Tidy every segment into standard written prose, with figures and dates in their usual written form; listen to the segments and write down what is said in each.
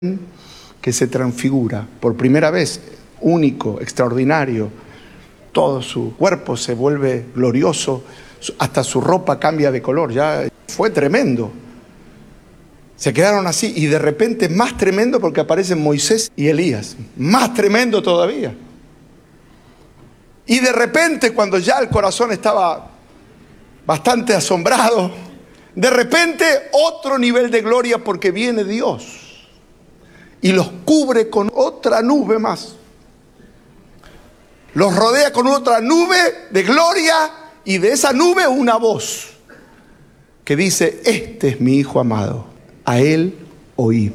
que se transfigura por primera vez, único, extraordinario. Todo su cuerpo se vuelve glorioso, hasta su ropa cambia de color. Ya fue tremendo. Se quedaron así y de repente más tremendo porque aparecen Moisés y Elías. Más tremendo todavía. Y de repente, cuando ya el corazón estaba bastante asombrado, de repente otro nivel de gloria porque viene Dios y los cubre con otra nube más. Los rodea con otra nube de gloria y de esa nube una voz que dice: este es mi Hijo amado, a él oíd.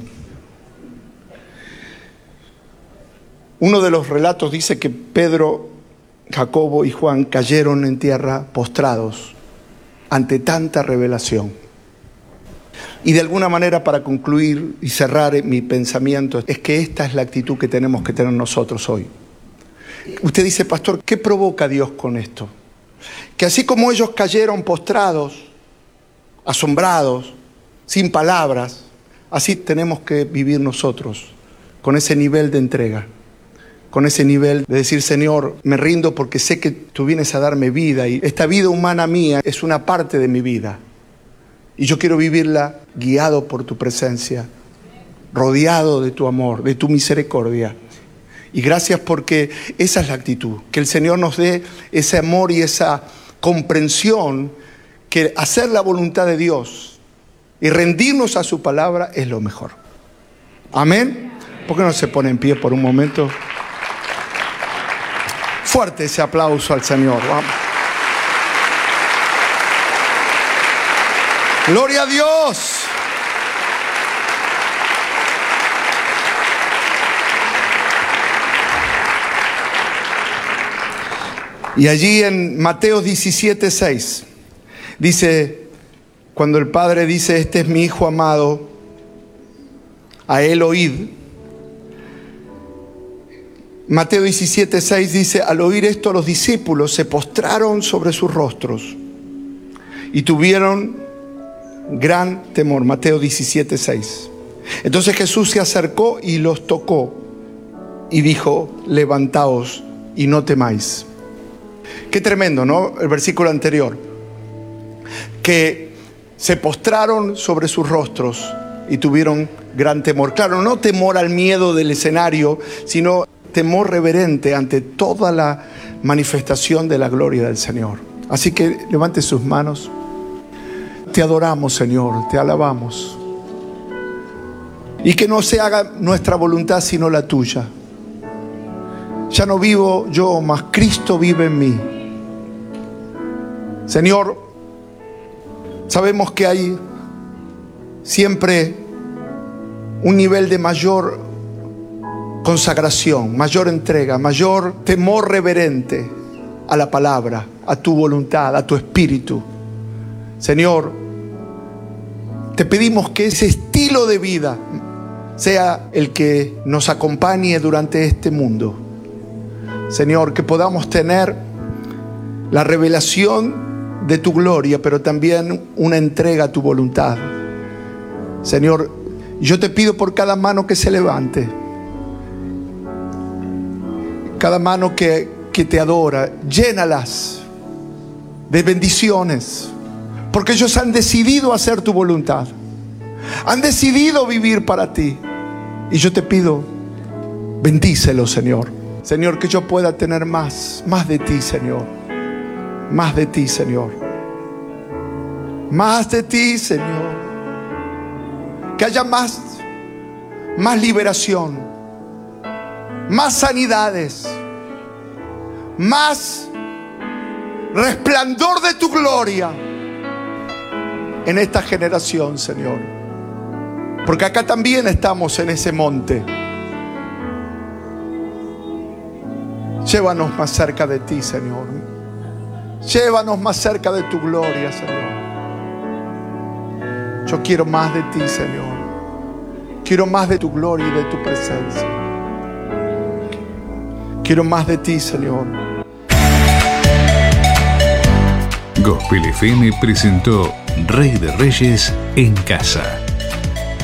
Uno de los relatos dice que Pedro, Jacobo y Juan cayeron en tierra postrados ante tanta revelación. Y de alguna manera, para concluir y cerrar mi pensamiento, es que esta es la actitud que tenemos que tener nosotros hoy. Usted dice: pastor, ¿qué provoca Dios con esto? Que así como ellos cayeron postrados, asombrados, sin palabras, así tenemos que vivir nosotros, con ese nivel de entrega, con ese nivel de decir: Señor, me rindo porque sé que tú vienes a darme vida y esta vida humana mía es una parte de mi vida. Y yo quiero vivirla guiado por tu presencia, rodeado de tu amor, de tu misericordia. Y gracias porque esa es la actitud, que el Señor nos dé ese amor y esa comprensión, que hacer la voluntad de Dios y rendirnos a su palabra es lo mejor. Amén. ¿Por qué no se pone en pie por un momento? Fuerte ese aplauso al Señor. Vamos. Gloria a Dios. Y allí en Mateo 17:6 dice, cuando el Padre dice: este es mi Hijo amado, a él oíd. Mateo 17:6 dice: al oír esto los discípulos se postraron sobre sus rostros y tuvieron gran temor. Mateo 17:6. Entonces Jesús se acercó y los tocó y dijo: levantaos y no temáis. Qué tremendo, ¿no? El versículo anterior, que se postraron sobre sus rostros y tuvieron gran temor. Claro, no temor al miedo del escenario, sino temor reverente ante toda la manifestación de la gloria del Señor. Así que levante sus manos. Te adoramos, Señor, te alabamos. Y que no se haga nuestra voluntad sino la tuya. Ya no vivo yo, mas Cristo vive en mí. Señor, sabemos que hay siempre un nivel de mayor consagración, mayor entrega, mayor temor reverente a la palabra, a tu voluntad, a tu espíritu. Señor, te pedimos que ese estilo de vida sea el que nos acompañe durante este mundo. Señor, que podamos tener la revelación de tu gloria, pero también una entrega a tu voluntad. Señor, yo te pido por cada mano que se levante, cada mano que te adora, llénalas de bendiciones, porque ellos han decidido hacer tu voluntad, han decidido vivir para ti. Y yo te pido, bendícelos, Señor. Señor, que yo pueda tener más de ti, Señor. Más de ti, Señor. Más de ti, Señor. Que haya más liberación, más sanidades, más resplandor de tu gloria en esta generación, Señor. Porque acá también estamos en ese monte. Llévanos más cerca de ti, Señor. Llévanos más cerca de tu gloria, Señor. Yo quiero más de ti, Señor. Quiero más de tu gloria y de tu presencia. Quiero más de ti, Señor. Gospel FM presentó Rey de Reyes en Casa.